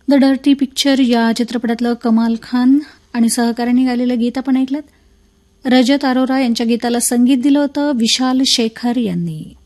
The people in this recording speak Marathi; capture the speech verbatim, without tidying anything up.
द डर्टी पिक्चर या चित्रपटातलं कमाल खान आणि सहकाऱ्यांनी गायलेलं गीत आपण ऐकलं. रजत अरोरा यांच्या गीताला संगीत दिलं होतं विशाल शेखर यांनी.